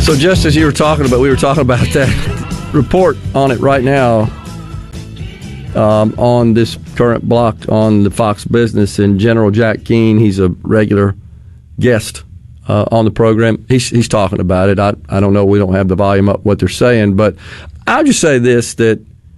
So just as we were talking about that report on it right now on this current block on the Fox Business, and General Jack Keane, he's a regular guest on the program. He's talking about it. I don't know. We don't have the volume up what they're saying, but I'll just say this, that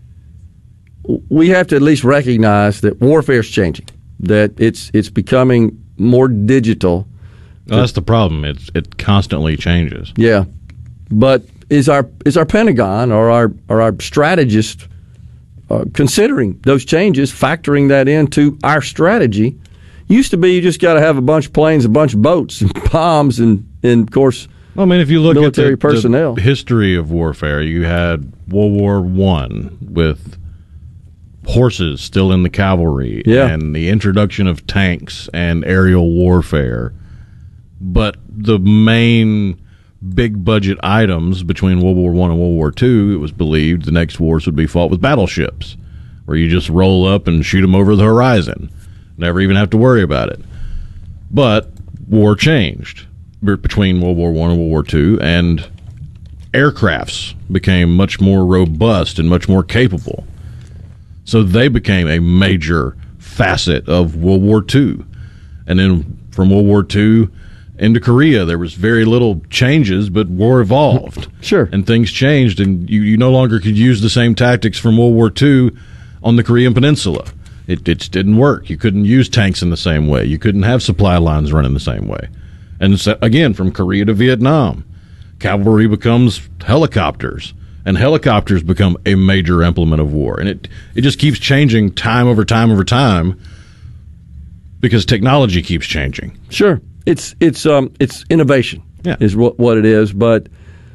we have to at least recognize that warfare is changing, that it's becoming more digital. Well, that's the problem. It constantly changes. Yeah, but is our Pentagon or our strategists considering those changes, factoring that into our strategy? Used to be you just got to have a bunch of planes, a bunch of boats, and bombs, and of course, well, I mean, if you look military at personnel. The history of warfare, you had World War I with horses still in the cavalry, and the introduction of tanks and aerial warfare. But the main big budget items between World War I and World War II, it was believed the next wars would be fought with battleships, where you just roll up and shoot them over the horizon. Never even have to worry about it. But war changed between World War I and World War II, and aircrafts became much more robust and much more capable. So they became a major facet of World War II. And then from World War II into Korea, there was very little changes, but war evolved. Sure. And things changed, and you no longer could use the same tactics from World War II on the Korean Peninsula. It just didn't work. You couldn't use tanks in the same way. You couldn't have supply lines running the same way. And so, again, from Korea to Vietnam, cavalry becomes helicopters, and helicopters become a major implement of war. And it just keeps changing time over time over time because technology keeps changing. Sure. It's innovation, is what it is. But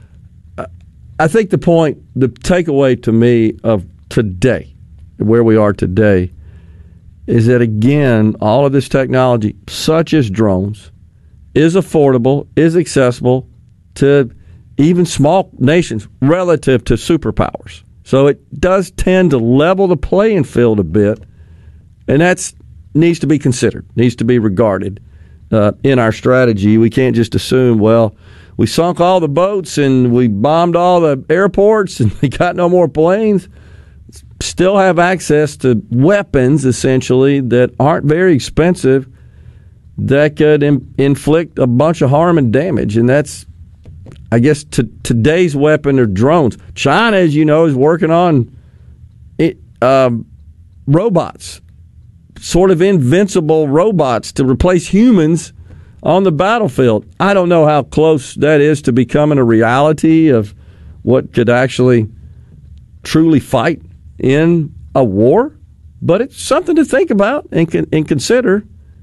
I think the takeaway to me of today, where we are today, is that, again, all of this technology, such as drones, is affordable, is accessible to even small nations relative to superpowers. So it does tend to level the playing field a bit, and that needs to be considered, needs to be regarded in our strategy. We can't just assume, well, we sunk all the boats and we bombed all the airports and we got no more planes. Still have access to weapons, essentially, that aren't very expensive, that could inflict a bunch of harm and damage. And that's, I guess, today's weapon are drones. China, as you know, is working on robots, sort of invincible robots to replace humans on the battlefield. I don't know how close that is to becoming a reality of what could actually truly fight in a war, but it's something to think about and consider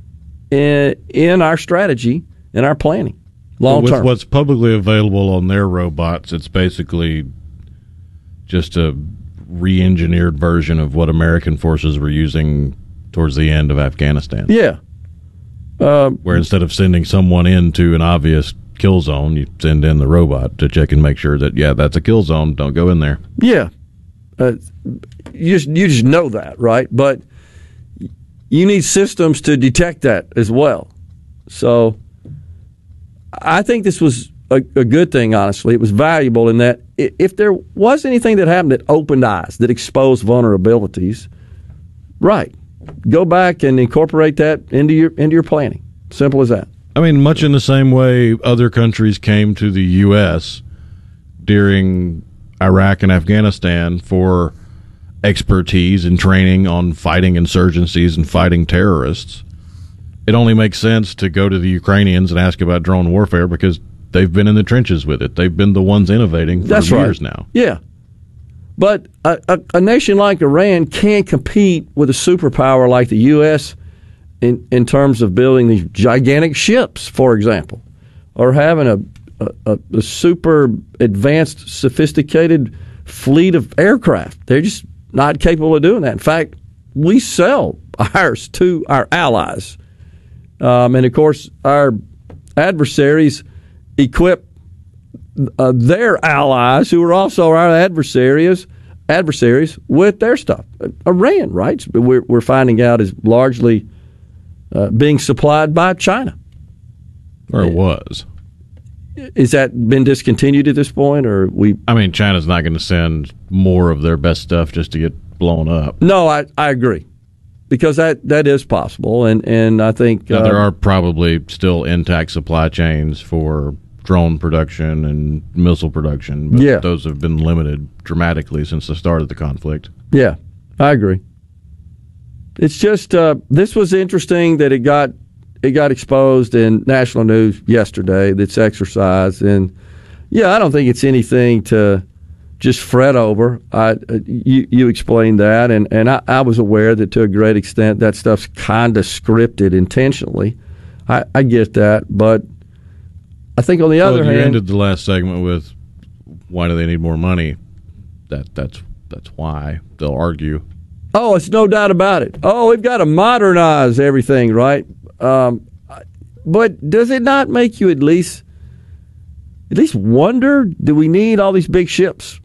in our strategy, in our planning, long term. With what's publicly available on their robots, it's basically just a re-engineered version of what American forces were using towards the end of Afghanistan. Yeah. Where instead of sending someone into an obvious kill zone, you send in the robot to check and make sure that, that's a kill zone, don't go in there. Yeah. You just know that, right? But you need systems to detect that as well. So I think this was a good thing, honestly. It was valuable in that if there was anything that happened that opened eyes, that exposed vulnerabilities, right, go back and incorporate that into your planning. Simple as that. I mean, much in the same way other countries came to the U.S. during Iraq and Afghanistan for expertise and training on fighting insurgencies and fighting terrorists. It only makes sense to go to the Ukrainians and ask about drone warfare because they've been in the trenches with it. They've been the ones innovating for years now. Yeah. But a nation like Iran can't compete with a superpower like the U.S. in terms of building these gigantic ships, for example, or having a super advanced, sophisticated fleet of aircraft. They're just not capable of doing that. In fact, we sell ours to our allies. And, of course, our adversaries equip their allies, who are also our adversaries, with their stuff. Iran, right? We're finding out is largely being supplied by China. Or it was. Is that been discontinued at this point, or we? I mean, China's not going to send more of their best stuff just to get blown up. No, I agree, because that is possible, and I think now, there are probably still intact supply chains for drone production and missile production, but those have been limited dramatically since the start of the conflict. Yeah, I agree. It's just this was interesting that it got exposed in national news yesterday, this exercise, and I don't think it's anything to just fret over. You explained that, and I was aware that to a great extent that stuff's kind of scripted intentionally. I get that, but I think on the other hand, you ended the last segment with why do they need more money? That's why they'll argue. Oh, it's no doubt about it. Oh, we've got to modernize everything, right? But does it not make you at least wonder? Do we need all these big ships?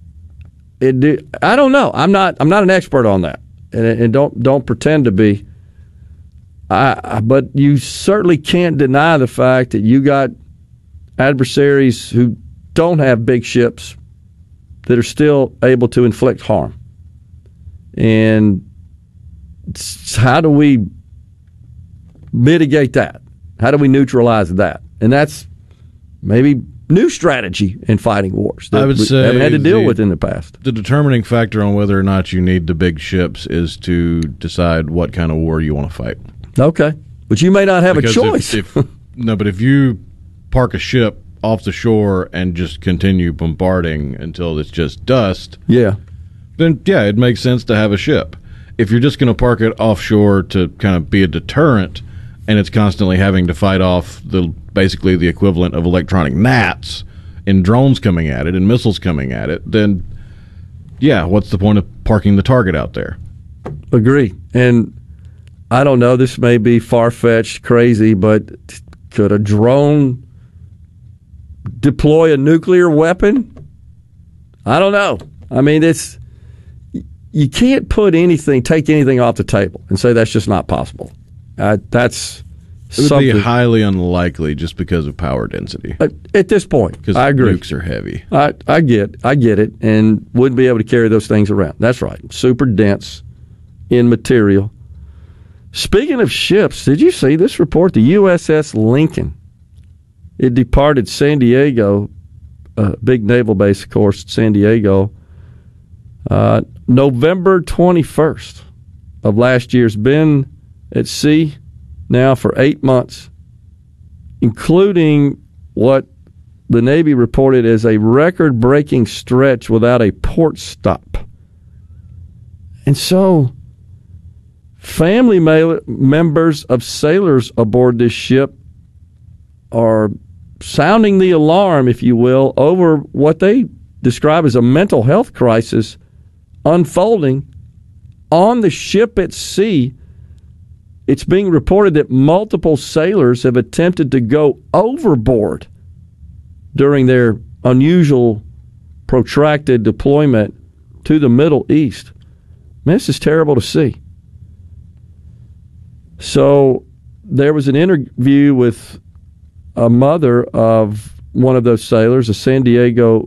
I don't know. I'm not an expert on that, and don't pretend to be. But you certainly can't deny the fact that you got adversaries who don't have big ships that are still able to inflict harm. And how do we mitigate that? How do we neutralize that? And that's maybe new strategy in fighting wars that I would say we haven't had to deal with in the past. The determining factor on whether or not you need the big ships is to decide what kind of war you want to fight. Okay. But you may not have because a choice. But if you park a ship off the shore and just continue bombarding until it's just dust, then it makes sense to have a ship. If you're just going to park it offshore to kind of be a deterrent, and it's constantly having to fight off basically the equivalent of electronic gnats and drones coming at it and missiles coming at it, then what's the point of parking the target out there? Agree. And I don't know, this may be far-fetched, crazy, but could a drone deploy a nuclear weapon? I don't know. I mean, you can't take anything off the table and say that's just not possible. That's it would be highly unlikely just because of power density. At this point, because I agree. Nukes are heavy. I get it, and wouldn't be able to carry those things around. That's right. Super dense in material. Speaking of ships, did you see this report? The USS Lincoln. It departed San Diego, big naval base, of course, San Diego, November 21st of last year. Has been at sea now for 8 months, including what the Navy reported as a record-breaking stretch without a port stop. And so family members of sailors aboard this ship are sounding the alarm, if you will, over what they describe as a mental health crisis unfolding on the ship at sea. It's being reported that multiple sailors have attempted to go overboard during their unusual, protracted deployment to the Middle East. Man, this is terrible to see. So there was an interview with a mother of one of those sailors, a San Diego,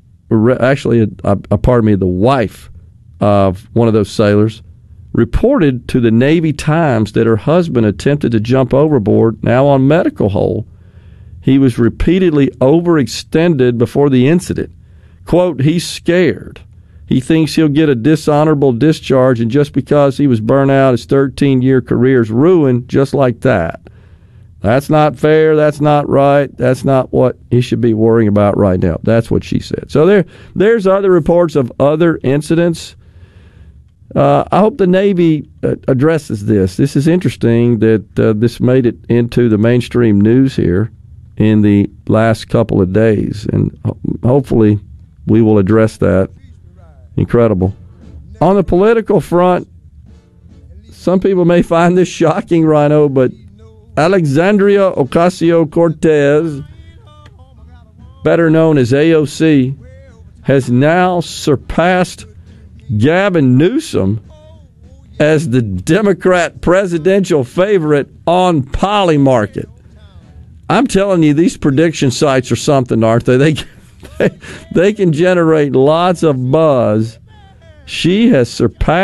the wife of one of those sailors, reported to the Navy Times that her husband attempted to jump overboard, now on medical hold. He was repeatedly overextended before the incident. Quote, he's scared. He thinks he'll get a dishonorable discharge, and just because he was burnt out, his 13-year career is ruined just like that. That's not fair. That's not right. That's not what he should be worrying about right now. That's what she said. So there's other reports of other incidents. I hope the Navy addresses this. This is interesting that this made it into the mainstream news here in the last couple of days, and hopefully we will address that. Incredible. On the political front, some people may find this shocking, Rhino, but Alexandria Ocasio-Cortez, better known as AOC, has now surpassed Gavin Newsom as the Democrat presidential favorite on Polymarket. I'm telling you, these prediction sites are something, aren't they? They can generate lots of buzz. She has surpassed